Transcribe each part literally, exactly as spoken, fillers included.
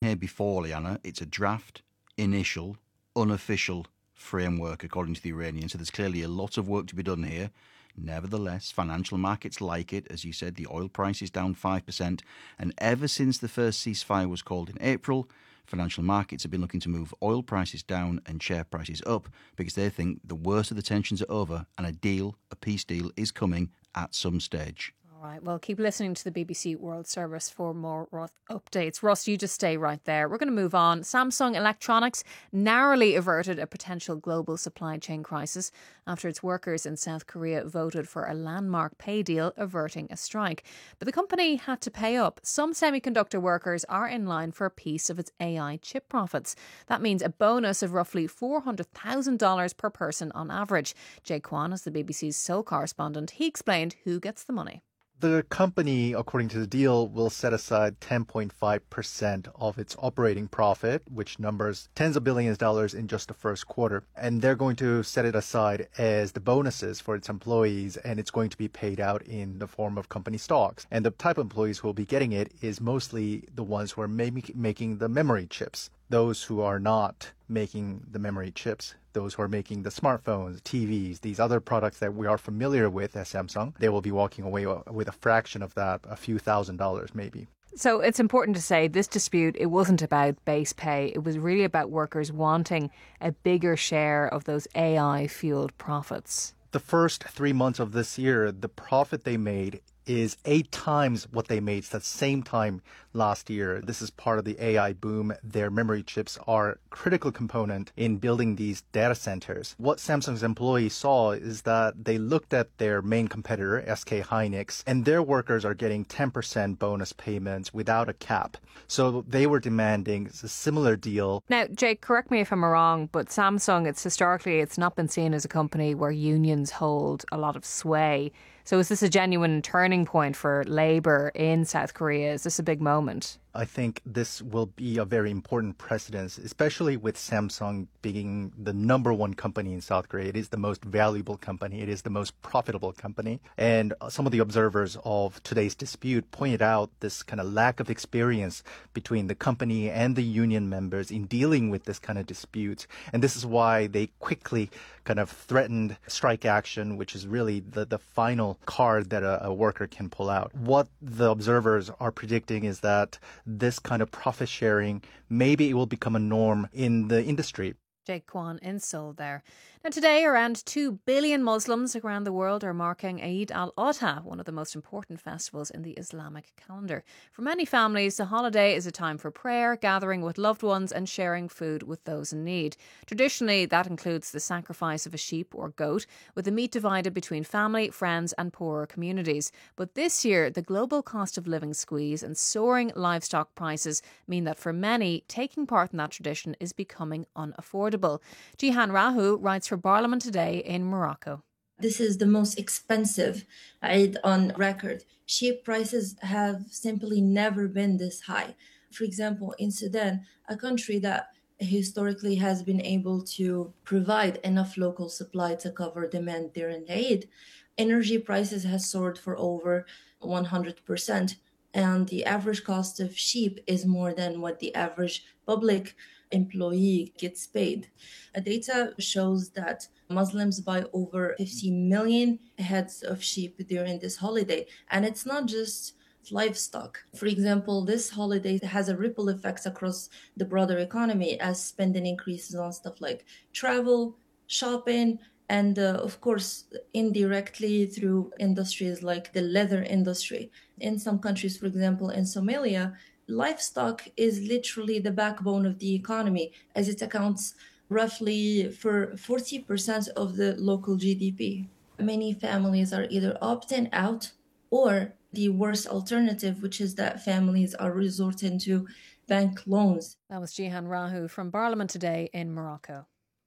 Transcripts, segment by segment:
here before, Liana. It's a draft, initial, unofficial framework, according to the Iranians. So there's clearly a lot of work to be done here. Nevertheless, financial markets like it. As you said, the oil price is down five percent. And ever since the first ceasefire was called in April, financial markets have been looking to move oil prices down and share prices up because they think the worst of the tensions are over and a deal, a peace deal, is coming at some stage. All right, well, keep listening to the B B C World Service for more Ross updates. Ross, you just stay right there. We're going to move on. Samsung Electronics narrowly averted a potential global supply chain crisis after its workers in South Korea voted for a landmark pay deal averting a strike. But the company had to pay up. Some semiconductor workers are in line for a piece of its A I chip profits. That means a bonus of roughly four hundred thousand dollars per person on average. Jay Kwan is the B B C's Seoul correspondent. He explained who gets the money. The company, according to the deal, will set aside ten point five percent of its operating profit, which numbers tens of billions of dollars in just the first quarter. And they're going to set it aside as the bonuses for its employees, and it's going to be paid out in the form of company stocks. And the type of employees who will be getting it is mostly the ones who are make, making the memory chips. Those who are not making the memory chips, those who are making the smartphones, T Vs, these other products that we are familiar with as Samsung, they will be walking away with a fraction of that, a few thousand dollars maybe. So it's important to say this dispute, it wasn't about base pay. It was really about workers wanting a bigger share of those A I-fueled profits. The first three months of this year, the profit they made is eight times what they made at the same time last year. This is part of the A I boom. Their memory chips are a critical component in building these data centers. What Samsung's employees saw is that they looked at their main competitor, S K Hynix, and their workers are getting ten percent bonus payments without a cap. So they were demanding a similar deal. Now, Jake, correct me if I'm wrong, but Samsung, it's historically, it's not been seen as a company where unions hold a lot of sway. So is this a genuine turning point for labour in South Korea? Is this a big moment? I think this will be a very important precedent, especially with Samsung being the number one company in South Korea. It is the most valuable company. It is the most profitable company. And some of the observers of today's dispute pointed out this kind of lack of experience between the company and the union members in dealing with this kind of disputes. And this is why they quickly kind of threatened strike action, which is really the, the final card that a, a worker can pull out. What the observers are predicting is that this kind of profit sharing, maybe it will become a norm in the industry. Jake Kwan in Seoul there. Now today, around two billion Muslims around the world are marking Eid al-Adha, one of the most important festivals in the Islamic calendar. For many families, the holiday is a time for prayer, gathering with loved ones and sharing food with those in need. Traditionally, that includes the sacrifice of a sheep or goat, with the meat divided between family, friends and poorer communities. But this year, the global cost of living squeeze and soaring livestock prices mean that for many, taking part in that tradition is becoming unaffordable. Jihan Rahu writes for Parliament Today in Morocco. This is the most expensive Eid on record. Sheep prices have simply never been this high. For example, in Sudan, a country that historically has been able to provide enough local supply to cover demand during Eid, energy prices has soared for over one hundred percent. And the average cost of sheep is more than what the average public employee gets paid. A data shows that Muslims buy over fifty million heads of sheep during this holiday. And it's not just livestock. For example, this holiday has a ripple effect across the broader economy as spending increases on stuff like travel, shopping, and uh, of course, indirectly through industries like the leather industry. In some countries, for example, in Somalia, livestock is literally the backbone of the economy, as it accounts roughly for forty percent of the local G D P. Many families are either opting out or the worst alternative, which is that families are resorting to bank loans. That was Jihan Rahu from Parliament Today in Morocco.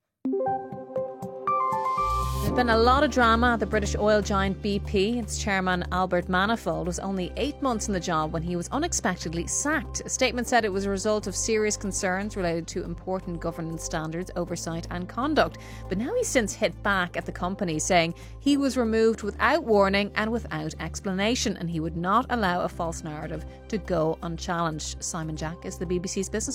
There's been a lot of drama at the British oil giant B P. Its chairman, Albert Manifold, was only eight months in the job when he was unexpectedly sacked. A statement said it was a result of serious concerns related to important governance standards, oversight and conduct. But now he's since hit back at the company, saying he was removed without warning and without explanation, and he would not allow a false narrative to go unchallenged. Simon Jack is the B B C's business